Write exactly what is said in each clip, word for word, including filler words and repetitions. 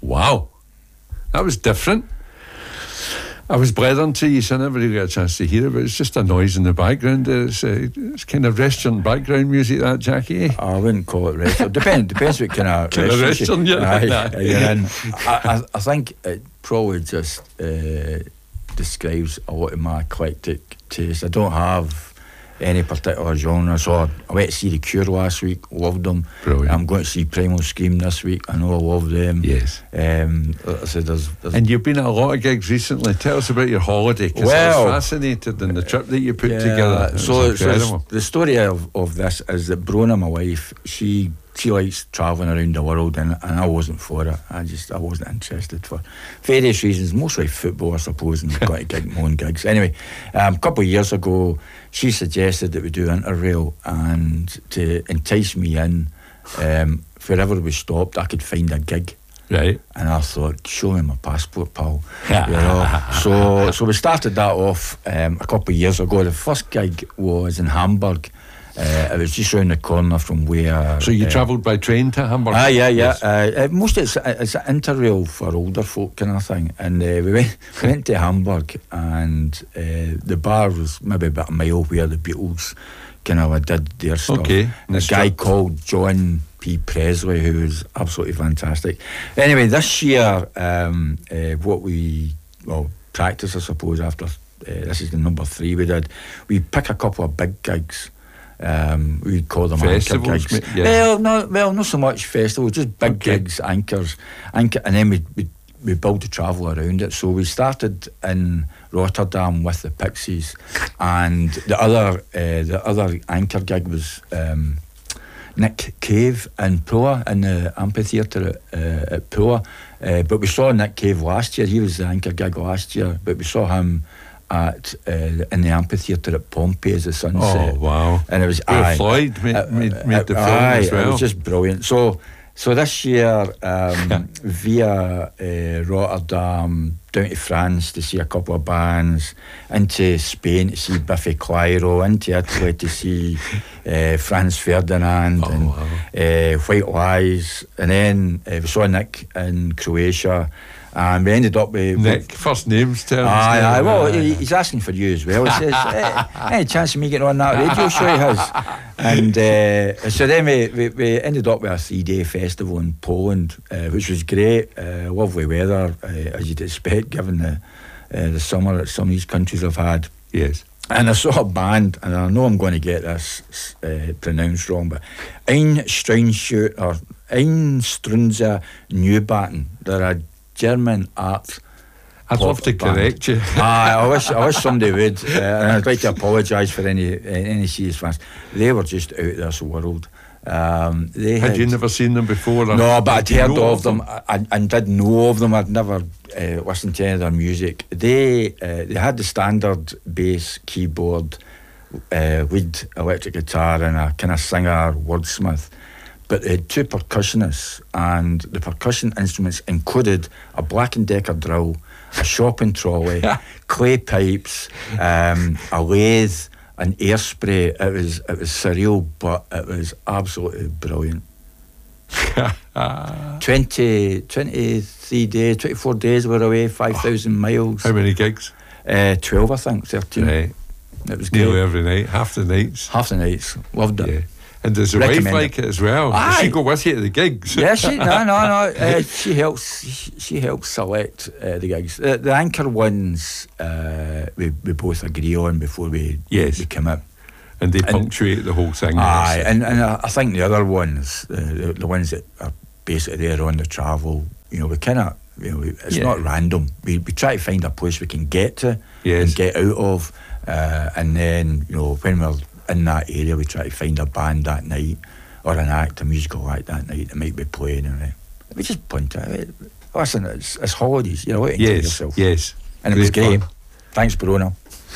Wow, that was different. I was blethering to you, so I never really got a chance to hear it, but it's just a noise in the background. It's, uh, it's kind of restaurant background music, that, Jackie. I wouldn't call it restaurant. Depends, depends what kind of kind restaurant, of restaurant you're, aye, nah. you're in. I, I, I think it probably just uh, describes a lot of my eclectic taste. I don't have any particular genre. So I went to see The Cure last week, loved them. Brilliant. I'm going to see Primal Scream this week. I know I love them. Yes. Um, I said there's, there's and you've been at a lot of gigs recently. Tell us about your holiday, because well, I was fascinated in the trip that you put yeah, together. It so, was so incredible. the story of, of this is that Brona, my wife, she she likes travelling around the world, and, and I wasn't for it. I just I wasn't interested for various reasons, mostly football, I suppose, and got to gig my own gigs. Anyway, um, a couple of years ago, she suggested that we do Interrail, and to entice me in, um, wherever we stopped, I could find a gig. Right. And I thought, show me my passport, pal. You know? So so we started that off um, a couple of years ago. The first gig was in Hamburg. Uh, it was just round the corner from where. So you uh, travelled by train to Hamburg? Ah, yeah, yeah. Yes. Uh, uh, mostly it's, it's an Interrail for older folk kind of thing. And uh, we went we went to Hamburg, and uh, the bar was maybe about a mile where the Beatles kind of did their stuff. Okay. And a guy called John P. Presley, who was absolutely fantastic. Anyway, this year, um, uh, what we, well, practice, I suppose, after, uh, this is the number three we did, we pick a couple of big gigs. Um, we call them festivals, anchor gigs. Yeah. Well, no, well, not so much festivals, just big okay. gigs, anchors, anchor, and then we, we we build the travel around it. So we started in Rotterdam with the Pixies, and the other uh, the other anchor gig was um, Nick Cave in Pula, in the amphitheatre at, uh, at Pula. Uh, but we saw Nick Cave last year. He was the anchor gig last year, but we saw him at uh, in the amphitheatre at Pompeii as the sunset. Oh wow! And it was Bill aye, Floyd made, uh, made, made uh, the film aye, as well. It was just brilliant. So, so this year um, via uh, Rotterdam down to France to see a couple of bands, into Spain to see Biffy Clyro, into Italy to see uh, Franz Ferdinand oh, and wow. uh, White Lies, and then uh, we saw Nick in Croatia. And we ended up with Nick, first names terms. Aye, aye. Well, he, he's asking for you as well. He says, hey, any chance of me getting on that radio show? He has. And uh, so then we, we, we ended up with a three-day festival in Poland, uh, which was great. Uh, lovely weather, uh, as you'd expect, given the uh, the summer that some of these countries have had. Yes. And I saw a band, and I know I'm going to get this uh, pronounced wrong, but Einstrunza or Einstrunza Neubauten. They're a German art. I'd love to band. correct you. Aye, I wish I wish somebody would, uh, and I'd like to apologise for any uh, any serious fans. They were just out of this world. Um, they had, had you never seen them before? Or no, but I'd heard know of them, them? I, I did know of them. I'd never uh, listened to any of their music. They uh, they had the standard bass, keyboard, uh, lead electric guitar, and a kind of singer wordsmith. But they had two percussionists, and the percussion instruments included a Black and Decker drill, a shopping trolley, clay pipes, um, a lathe, an air spray. It was it was surreal, but it was absolutely brilliant. twenty, twenty-three days, twenty-four days we were away, five thousand miles. How many gigs? Uh, twelve, I think, thirteen. Right. It was great. Nearly every night, half the nights. Half the nights, loved it. Yeah. And does the Recommend wife like it. it as well? Aye. Does she go with you to the gigs? Yeah, she, no, no, no. Uh, she helps. She, she helps select uh, the gigs. The, the anchor ones uh, we we both agree on before we yes. we commit. And they and, punctuate the whole thing. Aye, and and I, I think the other ones, uh, the, the ones that are basically there on the travel, you know, we kind of, you know, it's yeah. not random. We we try to find a place we can get to yes. and get out of, uh, and then you know when we're in that area, we try to find a band that night or an act, a musical act that night that might be playing, and uh, we just point at it. Listen, it's, it's holidays, you know, what to yes, enjoy yourself. Yes, and it was great. Fun. Thanks, Brona.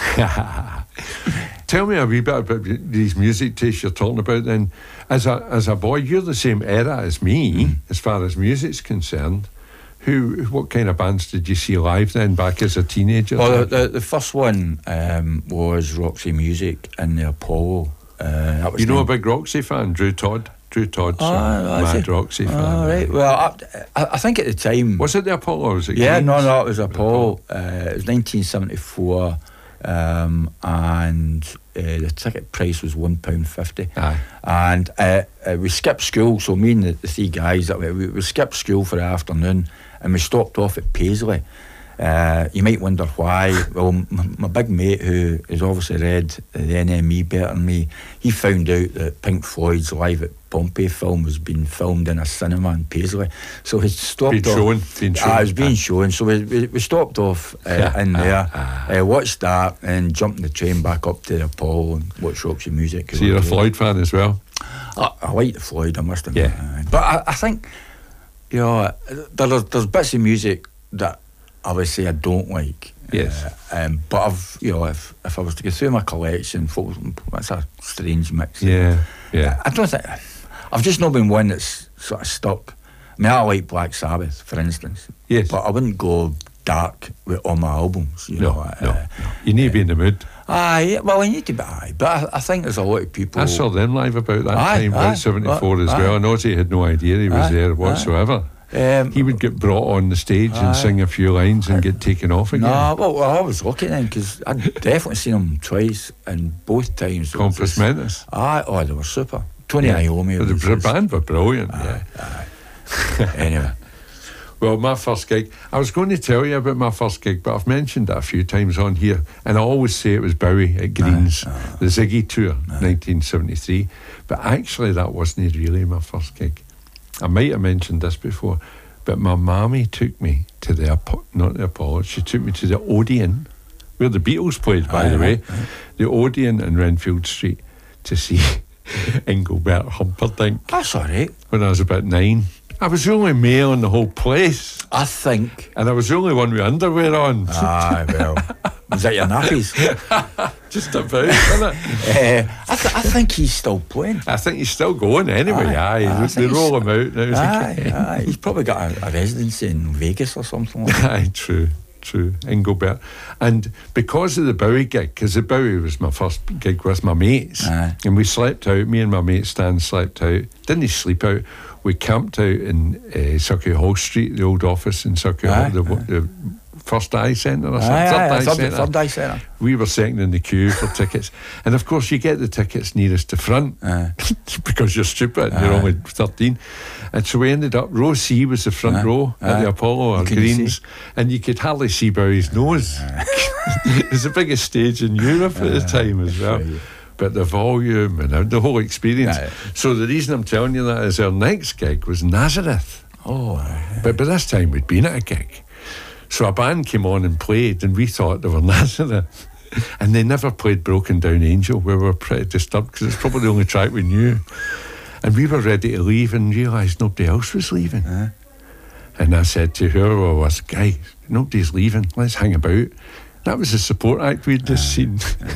Tell me a wee bit about these music tastes you're talking about. Then, as a as a boy, you're the same era as me mm. as far as music's concerned. Who, what kind of bands did you see live then, back as a teenager? Well, the, the, the first one um, was Roxy Music in the Apollo. Uh, that was you know the, a big Roxy fan, Drew Todd? Drew Todd's Oh, a is Mad he? Roxy fan. Oh, right. Well, I, I think at the time... Was it the Apollo or was it Yeah, Queen's? no, no, it was Apollo. Uh, it was nineteen seventy-four, um, and uh, the ticket price was one pound fifty. Aye. And uh, uh, we skipped school, so me and the, the three guys, that we, we, we skipped school for the afternoon, and we stopped off at Paisley. Uh, you might wonder why. Well, m- my big mate, who has obviously read the N M E better than me, he found out that Pink Floyd's Live at Pompeii film was being filmed in a cinema in Paisley. So he stopped Been off. shown, been shown. Ah, it was being shown. So we, we, we stopped off uh, in there, uh, watched that, and jumped in the train back up to the Apollo and watched Roxy Music. So you're a Floyd fan as well? I, I like the Floyd, I must admit. Yeah. But I, I think, you know, there, there's bits of music that I would say I don't like. Yes. Uh, um, but I've, you know, if if I was to go through my collection, folk, that's a strange mix. Yeah, yeah. I don't think, I've just not been one that's sort of stuck. I mean, I like Black Sabbath, for instance. Yes. But I wouldn't go dark with all my albums, you No, know. no, uh, no. You need to be in the mood. Aye, well, I need to be, aye. But I, I think there's a lot of people... I saw them live about that Aye, time, aye, about seventy-four as aye. well. And Ozzy had no idea he was Aye, there aye. whatsoever. Um, He would get brought on the stage Aye. and sing a few lines and get taken off again. No, well, well, I was lucky then, because I'd definitely seen them twice, and both times... it was Compos just- Mentis. Aye, oh, they were super. Tony Yeah. Iommi. The was br- just- band were brilliant. Aye, Yeah. aye. Anyway. Well, my first gig, I was going to tell you about my first gig, but I've mentioned it a few times on here, and I always say it was Bowie at Greens, Aye, the Ziggy Tour, Aye. nineteen seventy-three. But actually, that wasn't really my first gig. I might have mentioned this before, but my mammy took me to the, Apo- not the Apollo, she took me to the Odeon, where the Beatles played, by Aye, the way, aye, aye. the Odeon in Renfield Street, to see Engelbert Humperdinck That's all right. when I was about nine. I was the only male in the whole place. I think... And I was the only one with underwear on. Aye, well... Was that your nappies? Just about, isn't it? uh, I, th- I think he's still playing. I think he's still going anyway. Aye, Aye, aye, I they, think they roll he's- him out now. Aye, aye. He's probably got a, a residency in Vegas or something like that. Aye, true, true. Engelbert. And because of the Bowie gig, because the Bowie was my first gig with my mates, Aye. and we slept out, me and my mate Stan slept out. Didn't he sleep out? We camped out in uh, Circuit Hall Street, the old office in Circuit Aye, Hall, the, aye. the First Eye Centre or something. Aye, Third aye, Eye third, Centre. third eye centre. We were second in the queue for tickets. And of course, you get the tickets nearest the front Aye. because you're stupid and you're Aye. only thirteen. And so we ended up, row C was the front Aye. row at Aye. the Apollo or You couldn't Greens, see. and you could hardly see Bowie's nose. It's the biggest stage in Europe at the time as well. right. But the volume and the whole experience. Aye. So the reason I'm telling you that is our next gig was Nazareth. Oh, aye. But by this time we'd been at a gig. So a band came on and played, and we thought they were Nazareth. And they never played Broken Down Angel. We were pretty disturbed because it's probably the only track we knew. And we were ready to leave and realised nobody else was leaving. Aye. And I said to whoever I was, guys, nobody's leaving, let's hang about. That was the support act we'd just seen.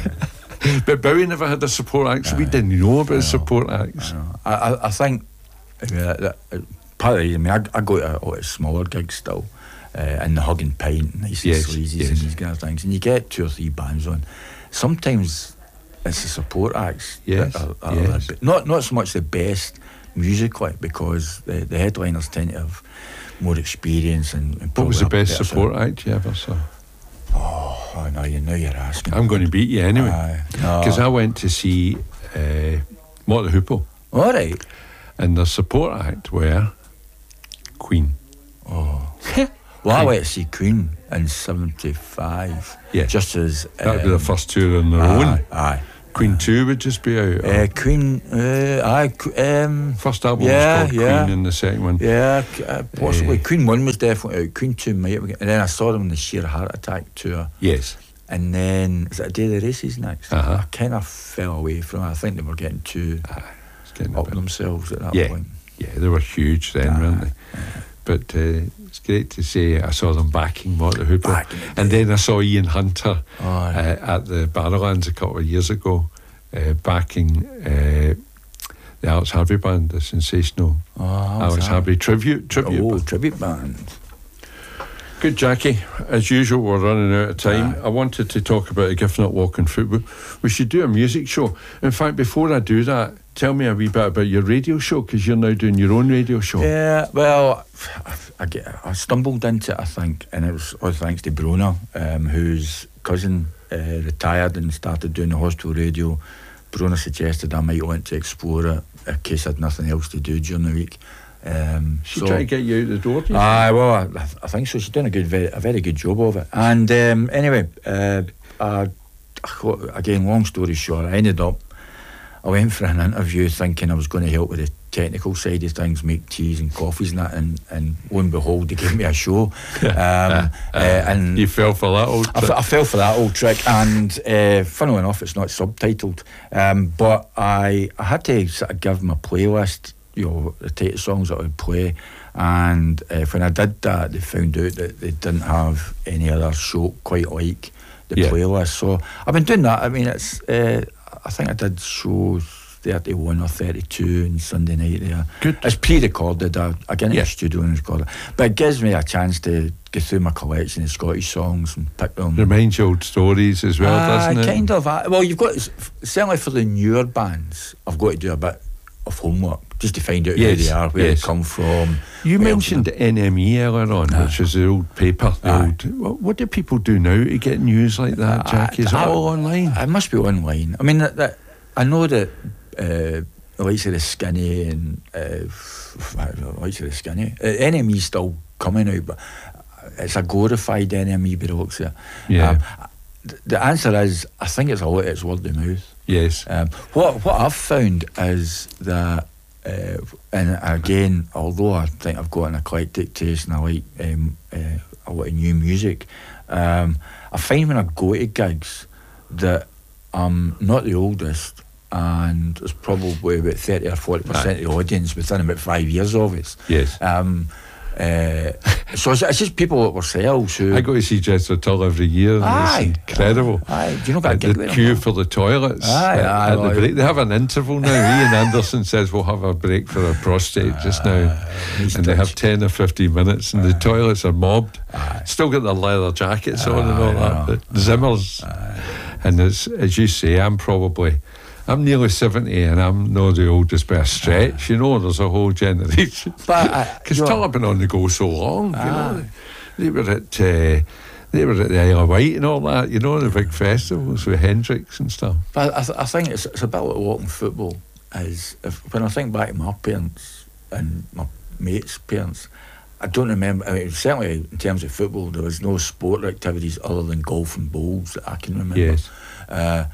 But Bowie never had a support act, so we didn't know about support acts. I, know. I, I, I think I mean, that, that, uh, part of the, I mean, I, I go to a lot of smaller gigs still, uh, in the Hug and Pint, nice Yes, and sleazies yes. and these kind of things, and you get two or three bands on. Sometimes it's the support acts Yes, that are, are yes. the be- not not so much the best musically, because the, the headliners tend to have more experience and, and What was the probably a best better support act you ever saw? Oh, now you now you're asking. I'm going to beat you anyway. Aye. No. Because I went to see uh, Mott the Hoople, All right. and the support act were Queen. Oh. Well, I went to see Queen in seventy-five. Yeah. Just as That would be the um, first tour on their aye, own. Aye. Queen two would just be out. Uh, Queen. Uh, aye. Qu- Um, First album yeah, was called yeah. Queen, and the second one. yeah. c- Uh, possibly. Eh. Queen one was definitely out. Queen two might have been. And then I saw them on the Sheer Heart Attack tour. Yes. And then is it A Day of the Races next? Uh-huh. I kind of fell away from it. I think they were getting too It's getting a up bit- themselves at that Yeah. point. Yeah, they were huge then, Aye, weren't they? But uh, it's great to say I saw them backing Mott the Hoople. Back in the And then I saw Ian Hunter Oh, aye. uh, at the Barrowlands a couple of years ago, uh, backing uh, the Alex Harvey Band, the sensational Oh, Alex that? Harvey tribute. tribute Oh, band. tribute band. Good, Jackie. As usual, we're running out of time. Aye. I wanted to talk about a Gift Not Walking Foot. We, we should do a music show. In fact, before I do that, tell me a wee bit about your radio show, because you're now doing your own radio show. Yeah, well, I, I, get, I stumbled into it, I think, and it was all thanks to Brona, um, whose cousin uh, retired and started doing the hospital radio. Brona suggested I might want to explore it in case I had nothing else to do during the week. Um, she so, tried to get you out the door. Aye, well, I, I think so. She's done a good, very, a very good job of it. And um, anyway, uh, I, I, again, long story short, I ended up, I went for an interview thinking I was going to help with the technical side of things, make teas and coffees and that, and, and lo and behold, they gave me a show. Um, uh, uh, and you fell for that old trick. I, f- I fell for that old trick, and uh, funnily enough, it's not subtitled. Um, but I, I had to sort of give them a playlist, you know, the type of songs that I would play, and uh, when I did that, they found out that they didn't have any other show quite like the yeah. playlist. So I've been doing that. I mean, it's uh, I think I did shows thirty-one or thirty-two on Sunday night there. Good. It's pre-recorded. I, I get in yeah. the studio and record it, but it gives me a chance to go through my collection of Scottish songs and pick them. Reminds you old stories as well, uh, doesn't it? Kind of. Uh, well, you've got, certainly for the newer bands, I've got to do a bit of homework just to find out yes, who they are, where yes. they come from. You mentioned N M E earlier on, Aye. which is the old paper. The Aye. old, what, what do people do now to get news like that, Jack? Is it all online? It must be online. I mean, that, that, I know that uh, the likes of the Skinny and uh, the likes of the Skinny, uh, N M E's still coming out, but it's a glorified N M E by the looks of it. Yeah. Um, th- the answer is, I think it's a lot. It's word of mouth. Yes. Um, what what I've found is that, uh, and again, although I think I've got an eclectic taste and I like um, uh, a lot of new music, um, I find when I go to gigs that I'm not the oldest, and there's probably about thirty or forty percent of the audience within about five years of it. Yes. Um, uh, so it's, it's just people like ourselves who I go to see Jethro Tull every year. And Aye. It's incredible. Aye. Do you know about Uh, a gig the with queue them? for the toilets. Aye, at, aye, at the well, break. They have an interval now. Ian Anderson says we'll have a break for our prostate just now. he's And they have touched. ten or fifteen minutes, and the toilets are mobbed. Aye. Still got their leather jackets on and all Aye, that. I know. But Zimmers. And it's, as you say, I'm probably, I'm nearly seventy, and I'm not the oldest by a stretch. You know, there's a whole generation. But I- Because you're- Tull have been on the go so long, you Ah. know. They were at uh, they were at the Isle of Wight and all that, you know, the big festivals with Hendrix and stuff. But I, th- I think it's, it's a bit like walking football. Is if, when I think back to my parents and my mates' parents, I don't remember. I mean, certainly in terms of football, there was no sport activities other than golf and bowls that I can remember. Yes. Uh,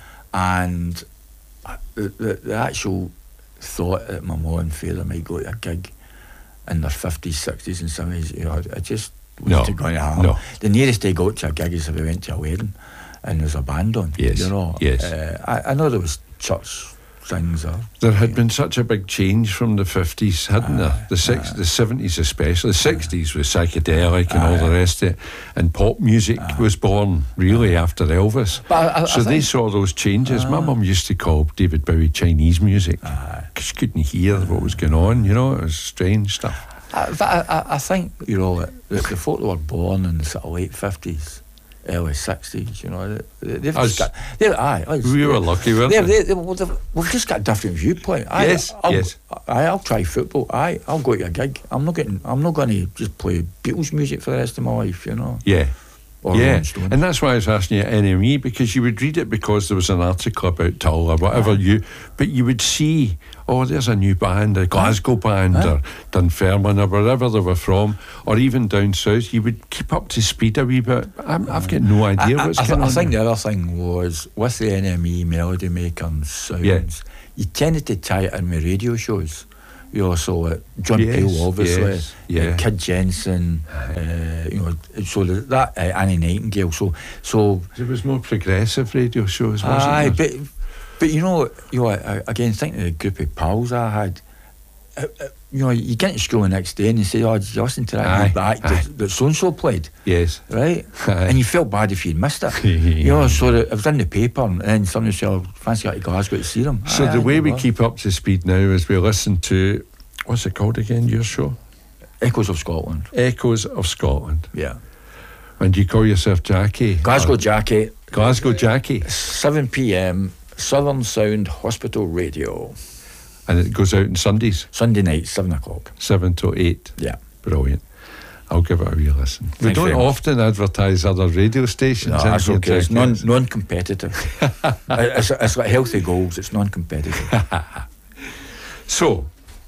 and I, the, the, the actual thought that my mum and father might go to a gig in their fifties, sixties, and seventies, you know, I just No, wasn't going to happen. no. The nearest they got to a gig is if we went to a wedding and there's a band on. Yes, You know. yes. Uh, I, I know there was church things. Or, There had been such a big change from the fifties, hadn't there? The six, the seventies especially. The sixties was psychedelic and all the rest of it, and pop music was born really after Elvis. But I- I so they think- saw those changes. My mum used to call David Bowie Chinese music because she couldn't hear what was going on. You know, it was strange stuff. I, but I, I, I think, you know, that the, the folk that were born in the sort of late fifties, early sixties, you know, they, they've Us. just got, they're, aye, us, We were lucky, weren't they're, we? they, they, well, they've, we've just got a different viewpoint. I, Yes, I'll, yes. I, I'll try football. I, I'll go to a gig. I'm not getting. I'm not going to just play Beatles music for the rest of my life. You know. Yeah. Or yeah, Rolling Stones. and that's why I was asking you at N M E, because you would read it because there was an article about Tull or whatever, you, but you would see, oh, there's a new band, a Glasgow band, Aye. or Dunfermline, or wherever they were from, or even down south. You would keep up to speed a wee bit. I'm, I've got no idea I, what's I, I, going th- on. I think there. the other thing was with the N M E Melody Maker and sounds, Yeah. you tended to tie it in with radio shows. You know, so uh, John Yes, Peel, obviously, yes, yeah. uh, Kid Jensen, uh, you know, so the, that uh, Annie Nightingale. So, so There was more progressive radio shows, wasn't aye, there? but but you know, you know, I, again, think of the group of pals I had. Uh, uh, you know, you get to school the next day and you say, "Oh, did you listen to that Aye, new back aye. that, that so and so played?" Yes. Right? Aye. And you felt bad if you'd missed it. You know, so that it was in the paper and then somebody said, "Oh, fancy going to Glasgow to see them." So Aye, the aye, way we well. keep up to speed now is we listen to, what's it called again, your show? Echoes of Scotland. Echoes of Scotland. Yeah. And you call yourself Jackie? Glasgow Or- Jackie, Glasgow Jackie. seven p.m, Southern Sound Hospital Radio. And it goes out on Sundays? Sunday night, seven o'clock. Seven to eight. Yeah. Brilliant. I'll give it a wee listen. Thanks we don't very much. often advertise other radio stations. No, that's in okay. It's non, Jackie. non-competitive. it's, it's like healthy goals. It's non-competitive. So,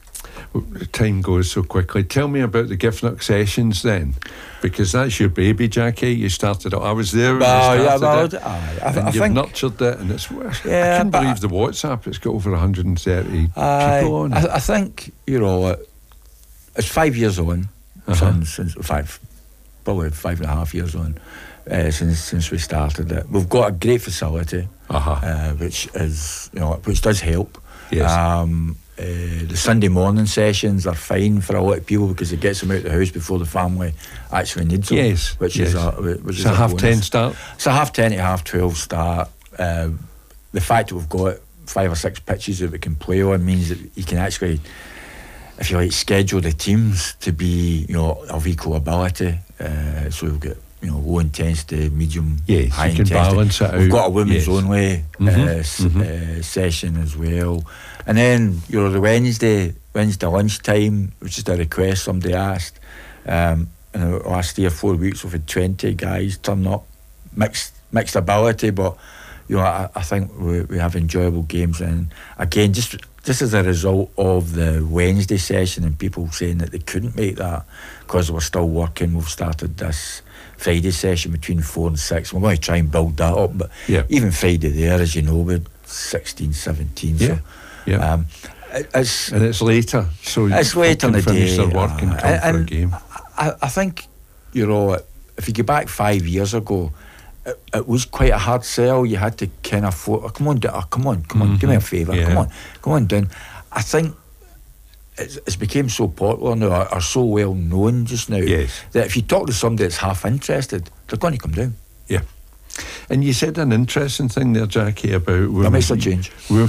the time goes so quickly. Tell me about the Giffnock sessions then, because that's your baby, Jackie. You started it. I was there when Well, you yeah, started well, it. aye, I, and I you've think nurtured it, and it's. Yeah, I can't but believe I- the WhatsApp. It's got over one hundred thirty aye, people on. I, I think you know it, it's five years on Uh-huh. since, since five, probably five and a half years on uh, since since we started it. We've got a great facility, Uh-huh. uh, which is you know which does help. Yes. Um, uh, the Sunday morning sessions are fine for a lot of people because it gets them out of the house before the family actually needs them. Yes, which yes. is a which It's is a a half bonus. ten start. It's a half ten to half twelve start. Uh, the fact that we've got five or six pitches that we can play on means that you can actually, if you like, schedule the teams to be, you know, of equal ability. Uh, so we've got, you know, low intensity, medium, Yes, high you can intensity. balance it We've out. got a women's Yes. only Mhm, uh, s- mhm. uh, session as well. And then, you know, the Wednesday, Wednesday lunchtime, which is a request somebody asked. Um, in the last three or four weeks, we've had twenty guys turn up, mixed mixed ability, but you know, I, I think we, we have enjoyable games. And again, just just as a result of the Wednesday session and people saying that they couldn't make that because we're still working, we've started this Friday session between four and six. We're going to try and build that up, but Yeah. even Friday there, as you know, we're sixteen, seventeen. Yeah, So, yeah. um, it- it's And it's later, so it's people later in can the finish day. their work and uh, come for a and game. I, I think, you know, if you go back five years ago, it, it was quite a hard sell. You had to kind of, fo- oh, come on, oh, come on, come on, do me a favour, Yeah. come on, come on down. I think it's, it's became so popular now, or, or so well known just now, Yes. that if you talk to somebody that's half interested, they're going to come down. Yeah. And you said an interesting thing there, Jackie, about women. That makes a change.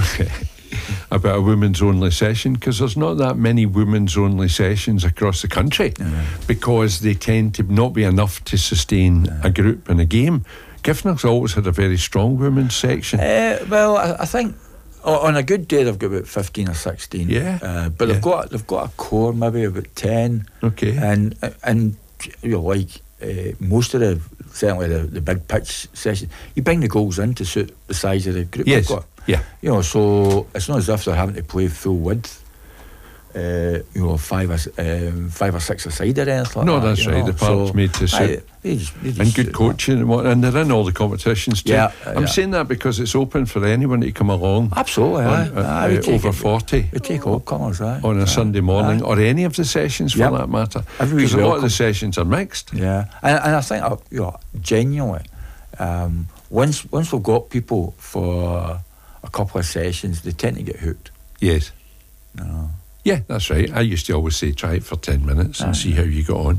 About a women's only session, because there's not that many women's only sessions across the country, because they tend to not be enough to sustain a group in a game. Giffnock's always had a very strong women's section. Uh, well, I, I think o- on a good day they've got about fifteen or sixteen. Yeah, uh, but yeah. they've got they've got a core maybe about ten. Okay. and and you know, like uh, most of the certainly the, the big pitch session, you bring the goals in to suit the size of the group. Yes. They've got. Yeah. You know, so it's not as if they're having to play full width. Uh, you know, five or s- um, five or six aside or anything like No, that. that's you right. know. The park's So, made to suit. aye, they just- they And just good suit coaching and what, and they're in all the competitions too. Yeah, I'm yeah. saying that because it's open for anyone to come along. that. Absolutely, aye. on, uh, Aye, we uh, take over it- forty We take all comers, aye. on a Aye. Sunday morning, Aye. or any of the sessions for Yep. that matter. Everybody's Because a lot of welcome. the sessions are mixed. Yeah, and, and I think, uh, you know, genuinely, um, once once we've got people for a couple of sessions, they tend to get hooked. Yes. No. Yeah, that's right. I used to always say try it for ten minutes and Aye. see how you got on.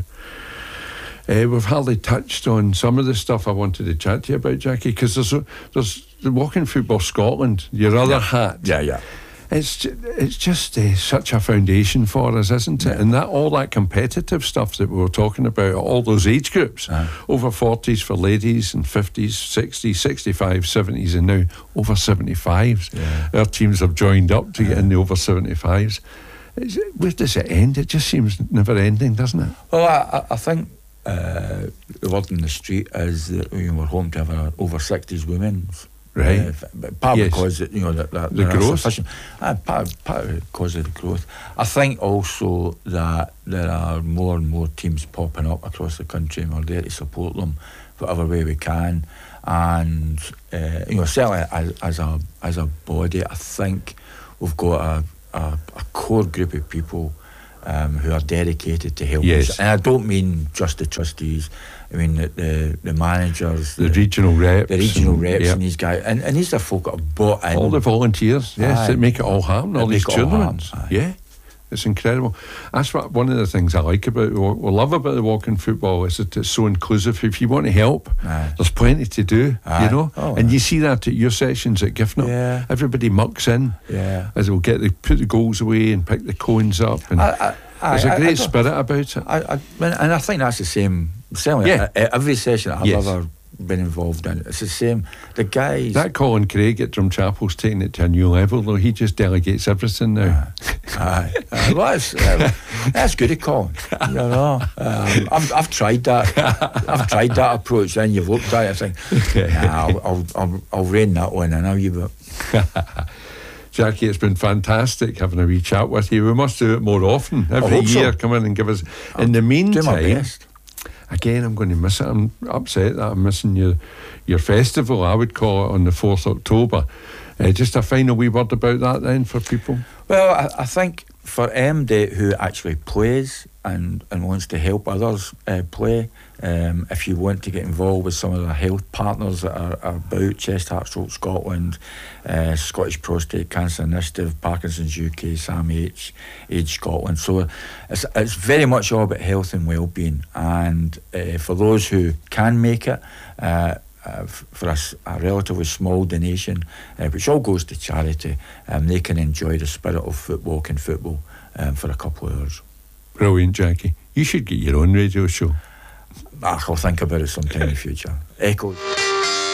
Uh, we've hardly touched on some of the stuff I wanted to chat to you about, Jackie, because there's, a- there's the Walking Football Scotland, your other hat. Yeah, yeah. It's ju- it's just uh, such a foundation for us, isn't it? Yeah. And that all that competitive stuff that we were talking about, all those age groups, Aye. over forties for ladies and fifties, sixties, sixty-fives, seventies, and now over seventy-fives. Yeah. Our teams have joined up to get in the over seventy-fives. It's, where does it end? It just seems never ending, doesn't it? Well, I, I- I think uh, the word in the street is that you know, we're home to have an over sixties women's. Right. Uh, f- but part Yes. because you know that, that The there are growth. sufficient- Aye, part part because of the growth. I think also that there are more and more teams popping up across the country, and we're there to support them whatever way we can. And uh, you know, certainly as, as a as a body, I think we've got a a, a core group of people um, who are dedicated to helping Yes. us. And I don't mean just the trustees. I mean the the, the managers, The, regional reps. the regional and- reps, yep. and these guys, and, and these are folk that have bought in. all the volunteers, yes, Aye. that make it all happen, all That these make it all tournaments. happen, aye. Yeah, it's incredible. That's what one of the things I like about, what we love about the Walking Football is that it's so inclusive. If you want to help, Aye. there's plenty to do, Aye. you know. Oh, and aye. you see that at your sessions at Giffnock. Yeah. Everybody mucks in, Yeah. as they'll get the put the goals away and pick the cones up, and I- I- there's I- a I- great I don't- spirit about it. I, I, and I think that's the same. Certainly, Yeah. uh, every session that I've Yes. ever been involved in. It's the same. The guys. That Colin Craig at Drumchapel's taking it to a new level, though. He just delegates everything now. Uh, aye. Uh, well, that's, uh, that's good at Colin. You know, um, I've, I've tried that. I've tried that approach. Then you've looked at it and think, nah, I'll, I'll, I'll, I'll rein that one in. I'll you bit. Jackie, it's been fantastic having a wee chat with you. We must do it more often. Every year, so. Come in and give us. I'll in the meantime, do my best. Again, I'm going to miss it. I'm upset that I'm missing your your festival, I would call it, on the fourth of October. Uh, just a final wee word about that then for people. Well, I, I think for M D who actually plays and, and wants to help others uh, play, um, if you want to get involved with some of the health partners that are, are about, Chest, Heart, Stroke Scotland, uh, Scottish Prostate Cancer Initiative, Parkinson's U K, SAM H, Age Scotland. So it's, it's very much all about health and well-being. And uh, for those who can make it, uh, Uh, for a, a relatively small donation, uh, which all goes to charity, um, they can enjoy the spirit of football and football um, for a couple of hours. Brilliant, Jackie. You should get your own radio show. Ah, I'll think about it sometime in the future. Echo.